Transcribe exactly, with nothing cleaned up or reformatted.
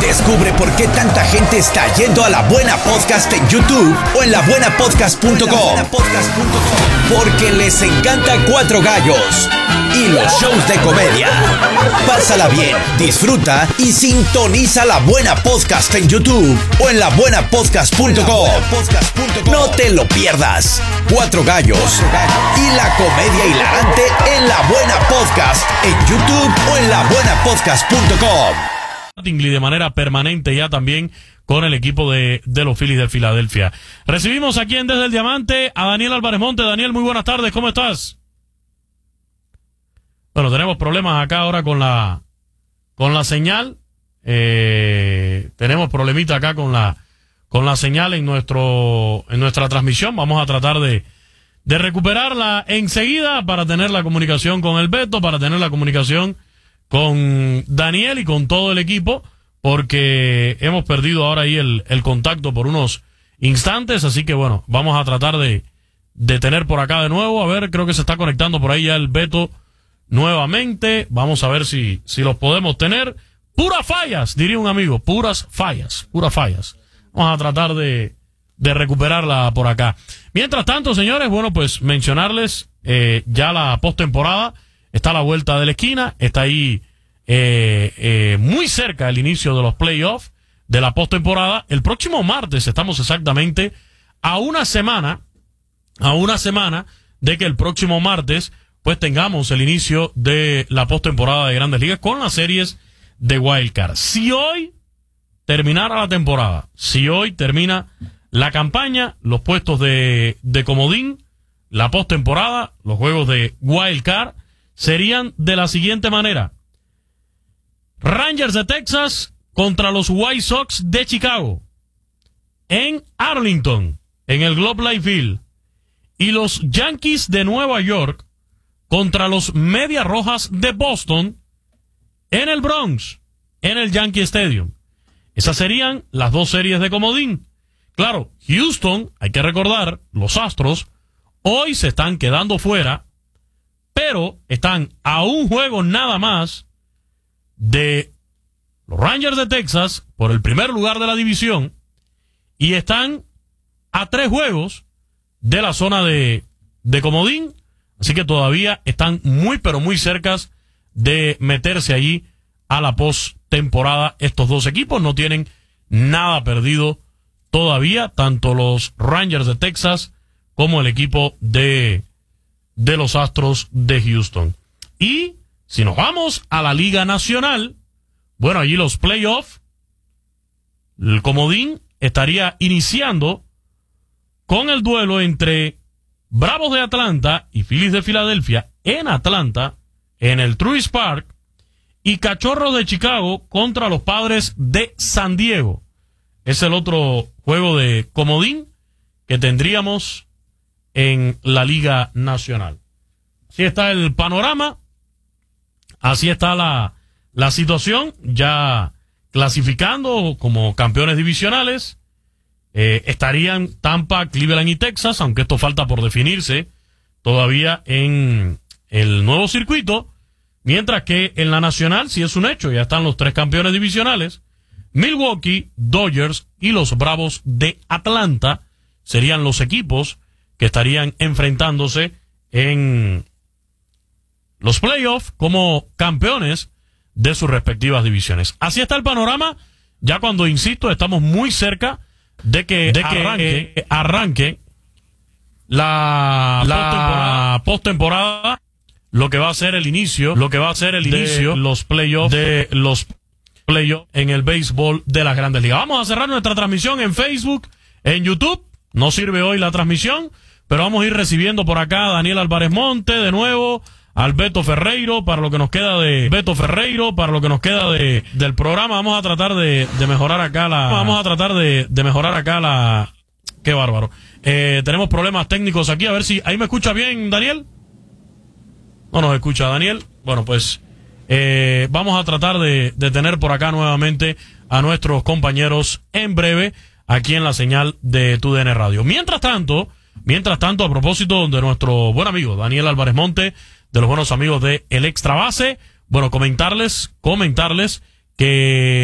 Descubre por qué tanta gente está yendo a La Buena Podcast en YouTube o en la buena podcast punto com. Porque les encanta Cuatro Gallos y los shows de comedia. Pásala bien, disfruta y sintoniza La Buena Podcast en YouTube o en la buena podcast punto com. No te lo pierdas. Cuatro Gallos y la comedia hilarante en La Buena Podcast en YouTube o en la buena podcast punto com. De manera permanente ya también con el equipo de, de los Phillies de Filadelfia. Recibimos aquí en Desde el Diamante a Daniel Álvarez Monte. Daniel, muy buenas tardes, ¿cómo estás? Bueno, tenemos problemas acá ahora con la con la señal. Eh, tenemos problemita acá con la con la señal en nuestro en nuestra transmisión. Vamos a tratar de, de recuperarla enseguida para tener la comunicación con el Beto, para tener la comunicación con Daniel y con todo el equipo, porque hemos perdido ahora ahí el, el contacto por unos instantes, así que bueno, vamos a tratar de, de tener por acá de nuevo, a ver, creo que se está conectando por ahí ya el Beto nuevamente, vamos a ver si, si los podemos tener. Puras fallas, diría un amigo, puras fallas, puras fallas. Vamos a tratar de, de recuperarla por acá. Mientras tanto, señores, bueno, pues mencionarles eh, ya la postemporada. Está a la vuelta de la esquina, está ahí eh, eh, muy cerca el inicio de los playoffs de la postemporada. El próximo martes estamos exactamente a una semana, a una semana de que el próximo martes pues tengamos el inicio de la postemporada de Grandes Ligas con las series de Wild Card. Si hoy terminara la temporada, si hoy termina la campaña, los puestos de, de comodín, la postemporada, los juegos de Wild Card, serían de la siguiente manera: Rangers de Texas contra los White Sox de Chicago en Arlington, en el Globe Life Field, y los Yankees de Nueva York contra los Medias Rojas de Boston en el Bronx, en el Yankee Stadium. Esas serían las dos series de comodín. Claro, Houston, hay que recordar, los Astros hoy se están quedando fuera, pero están a un juego nada más de los Rangers de Texas por el primer lugar de la división y están a tres juegos de la zona de, de comodín. Así que todavía están muy, pero muy cercas de meterse allí a la postemporada. Estos dos equipos no tienen nada perdido todavía, tanto los Rangers de Texas como el equipo de... de los Astros de Houston. Y si nos vamos a la Liga Nacional, bueno, allí los playoffs, el comodín estaría iniciando con el duelo entre Bravos de Atlanta y Phillies de Filadelfia en Atlanta, en el Truist Park, y Cachorros de Chicago contra los Padres de San Diego. Es el otro juego de comodín que tendríamos en la Liga Nacional. Así está el panorama, así está la, la situación, ya clasificando como campeones divisionales. Eh, estarían Tampa, Cleveland y Texas, aunque esto falta por definirse todavía en el nuevo circuito, mientras que en la Nacional sí es un hecho, ya están los tres campeones divisionales. Milwaukee, Dodgers y los Bravos de Atlanta serían los equipos que estarían enfrentándose en los playoffs como campeones de sus respectivas divisiones. Así está el panorama, ya cuando, insisto, estamos muy cerca de que, de que arranque, eh, arranque la, la postemporada, lo que va a ser el inicio, lo que va a ser el de inicio los playoffs de los playoffs en el béisbol de las Grandes Ligas. Vamos a cerrar nuestra transmisión en Facebook, en YouTube. No sirve hoy la transmisión, pero vamos a ir recibiendo por acá a Daniel Álvarez Monte de nuevo, al Beto Ferreiro, para lo que nos queda de Beto Ferreiro, para lo que nos queda de del programa. Vamos a tratar de, de mejorar acá la, vamos a tratar de, de mejorar acá la, qué bárbaro. Eh, tenemos problemas técnicos aquí, a ver si, ahí me escucha bien, Daniel. No nos escucha Daniel. Bueno, pues, eh, vamos a tratar de, de tener por acá nuevamente a nuestros compañeros en breve, aquí en la señal de Tu D N Radio. Mientras tanto, mientras tanto, a propósito de nuestro buen amigo Daniel Álvarez Monte, de los buenos amigos de El Extra Base, bueno, comentarles, comentarles que